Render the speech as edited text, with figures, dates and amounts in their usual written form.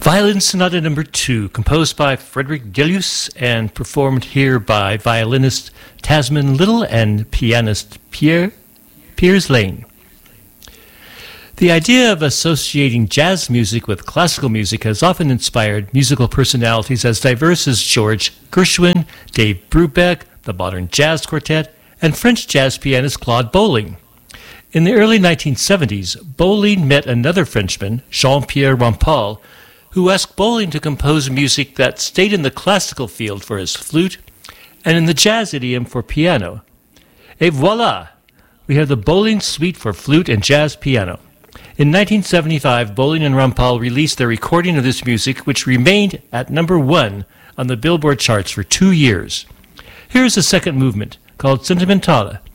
Violin Sonata Number 2, composed by Frederick Deleuze and performed here by violinist Tasman Little and pianist Piers Lane. The idea of associating jazz music with classical music has often inspired musical personalities as diverse as George Gershwin, Dave Brubeck, the Modern Jazz Quartet, and French jazz pianist Claude Bolling. In the early 1970s, Bolling met another Frenchman, Jean-Pierre Rampal, who asked Bolling to compose music that stayed in the classical field for his flute and in the jazz idiom for piano. Et voilà! We have the Bolling Suite for flute and jazz piano. In 1975, Bolling and Rampal released their recording of this music, which remained at number 1 on the Billboard charts for 2 years. Here is the second movement, called Sentimentale,